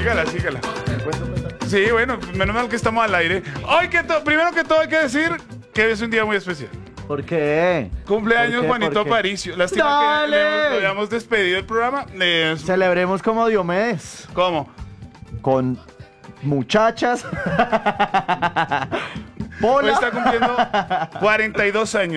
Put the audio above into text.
Sígala. Sí, bueno, menos mal que estamos al aire. Hoy primero que todo hay que decir que es un día muy especial. ¿Por qué? Cumpleaños ¿Por qué? Juanito ¿Por qué? Aparicio. Lástima que ¡Dale! lo habíamos despedido del programa. Celebremos como Diomedes. ¿Cómo? Con muchachas. Hoy Pola. está cumpliendo 42 años.